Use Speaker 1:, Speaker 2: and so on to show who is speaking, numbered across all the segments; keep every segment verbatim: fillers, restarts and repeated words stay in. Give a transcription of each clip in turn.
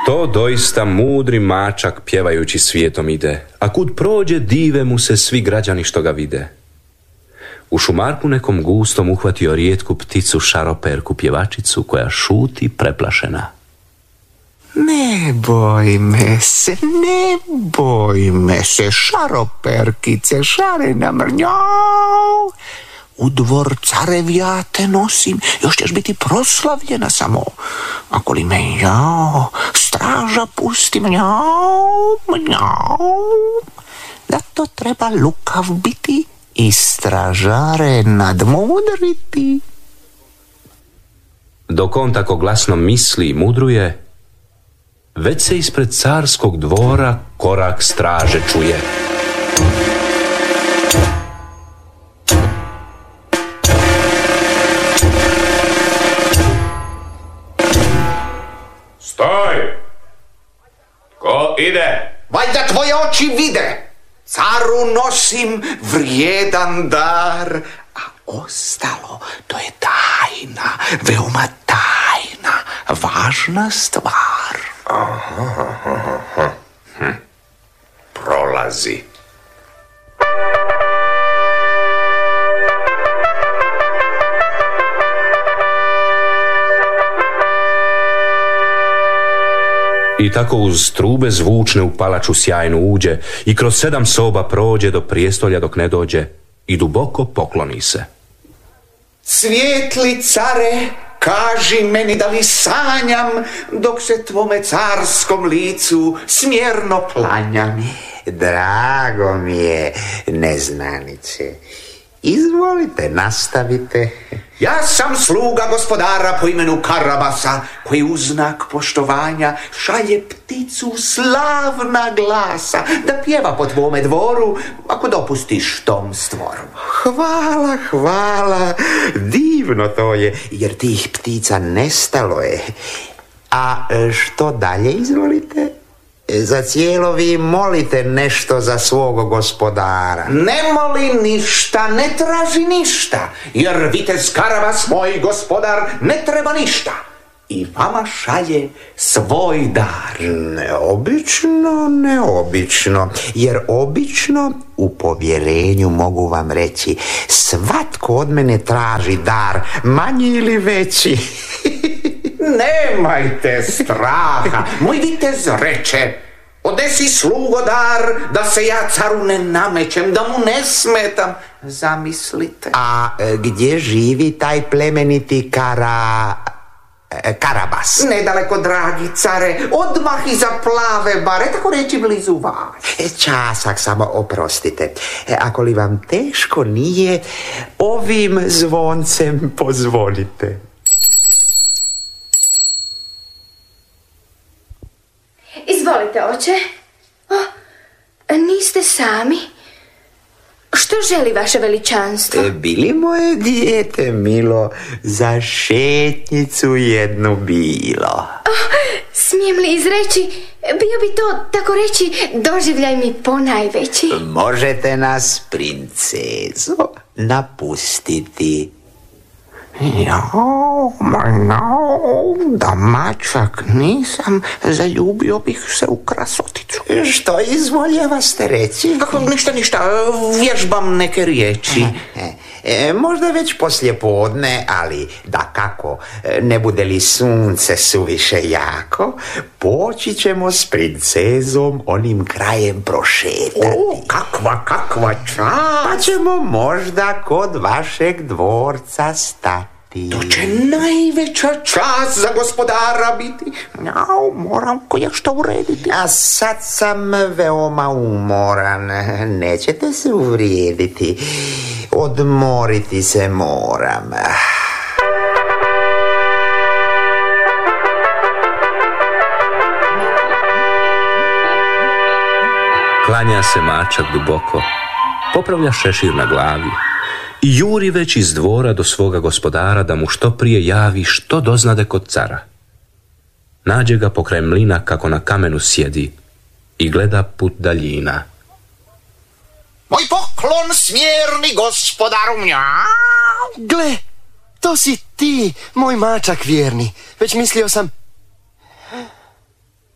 Speaker 1: To doista mudri mačak pjevajući svijetom ide, a kud prođe dive mu se svi građani što ga vide. U šumarku nekom gustom uhvatio rijetku pticu šaroperku pjevačicu koja šuti preplašena.
Speaker 2: Ne boj me se, ne boj me se, šaroperkice, šarena mrnjau. U dvor carev ja te nosim, još ćeš biti proslavljena samo. Ako li me jao, straža pusti mnjau, mnjau. Zato treba lukav biti i stražare nadmudriti.
Speaker 1: Dok on tako glasno misli i mudruje, već se ispred carskog dvora korak straže čuje.
Speaker 3: Stoj! Ko ide?
Speaker 2: Valjda tvoje oči vide. Caru nosim vrijedan dar, a ostalo to je tajna, veoma tajna, važna stvar.
Speaker 3: Aha, aha, aha. Hm. Prolazi.
Speaker 1: I tako uz trube zvučne u palaču sjajnu uđe i kroz sedam soba prođe do prijestolja dok ne dođe i duboko pokloni se.
Speaker 2: Svijetli care, kaži meni da li sanjam dok se tvome carskom licu smjerno klanjam. Drago mi je, neznanice. Izvolite, nastavite. Ja sam sluga gospodara po imenu Karabasa, koji u znak poštovanja šalje pticu slavna glasa da pjeva po tvome dvoru, ako dopustiš tom stvoru. Hvala, hvala, divno to je, jer tih ptica nestalo je. A što dalje, izvolite? Za cijelo vi molite nešto za svog gospodara. Ne moli ništa, ne traži ništa, jer vitez Karabas, moj gospodar, ne treba ništa. I vama šalje svoj dar. Neobično, neobično, jer obično u povjerenju mogu vam reći, svatko od mene traži dar, manji ili veći. Nemajte straha, moj vitez reče, odesi slugodar da se ja caru ne namećem, da mu ne smetam. Zamislite. A gdje živi taj plemeniti Kara... Karabas? Nedaleko, dragi care, odmah iza plave bare, tako reći blizu vas. Časak samo, oprostite. Ako li vam teško nije, ovim zvoncem pozvolite.
Speaker 4: Izvolite, oče. O, niste sami? Što želi vaše veličanstvo?
Speaker 2: Bili moje dijete, milo, za šetnicu jednu bilo.
Speaker 4: Oh, smijem li izreći, bio bi to, tako reći, doživljaj mi ponajveći.
Speaker 2: Možete nas, princezo, napustiti. Jao, ma no, da mačak nisam, zaljubio bih se u krasoticu. Što izvoljeva ste reći? Kako, ništa, ništa, vježbam neke riječi. E, e, možda već poslije podne, ali da kako, ne bude li sunce suviše jako, poći ćemo s princezom onim krajem prošetati. O, kakva, kakva čast! Pa ćemo možda kod vašeg dvorca stati. To će najveća čast za gospodara biti. Jau, moram što urediti. A sad sam veoma umoran. Nećete se uvrijediti. Odmoriti se moram.
Speaker 1: Klanja se mačak duboko, popravlja šešir na glavi i juri već iz dvora do svoga gospodara da mu što prije javi što doznade kod cara. Nađe ga pokraj mlina kako na kamenu sjedi i gleda put daljina.
Speaker 2: Moj poklon smjerni gospodaru mnjau.
Speaker 5: Gle, to si ti, moj mačak vjerni. Već mislio sam...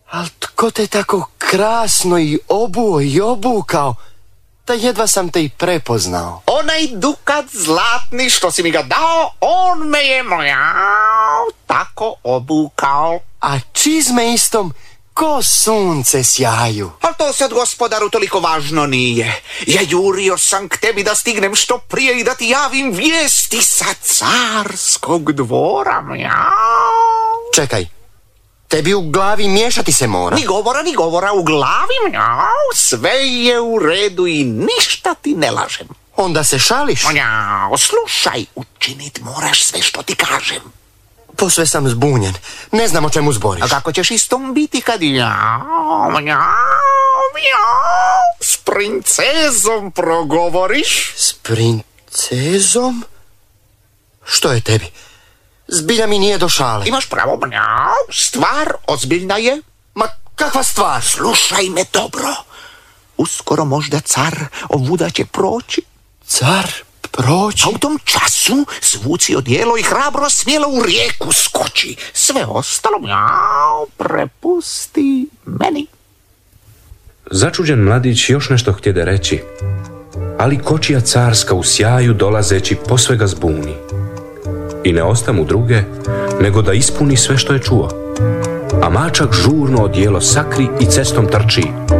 Speaker 5: Al tko te tako krasno i obuo i obukao, da jedva sam te i prepoznao.
Speaker 2: Onaj dukat zlatni što si mi ga dao, on me je moja tako obukao.
Speaker 5: A čizme istom ko sunce sjaju.
Speaker 2: Ali to sad, gospodaru, toliko važno nije. Ja jurio sam k tebi da stignem što prije i da ti javim vijesti sa carskog dvora. Mjau.
Speaker 5: Čekaj, tebi u glavi miješati se mora.
Speaker 2: Ni govora, ni govora, u glavi, mjau, sve je u redu i ništa ti ne lažem.
Speaker 5: Onda se šališ?
Speaker 2: Mjau, slušaj, učinit moraš sve što ti kažem.
Speaker 5: Posve sam zbunjen, ne znam o čemu zboriš.
Speaker 2: A kako ćeš istom biti kad mjau, mjau, mjau, s princezom progovoriš?
Speaker 5: S princezom? Što je tebi? Zbilja mi nije do šale.
Speaker 2: Imaš pravo, mjau, stvar ozbiljna je.
Speaker 5: Ma kakva stvar?
Speaker 2: Slušaj me dobro. Uskoro možda car ovuda će proći.
Speaker 5: Car proći?
Speaker 2: A u tom času svuci odijelo i hrabro smjelo u rijeku skoči. Sve ostalo, mjau, prepusti meni.
Speaker 1: Začuđen mladić još nešto htjede reći, ali kočija carska u sjaju dolazeći posve ga zbuni. I ne osta mu druge, nego da ispuni sve što je čuo. A mačak žurno odijelo sakri i cestom trči,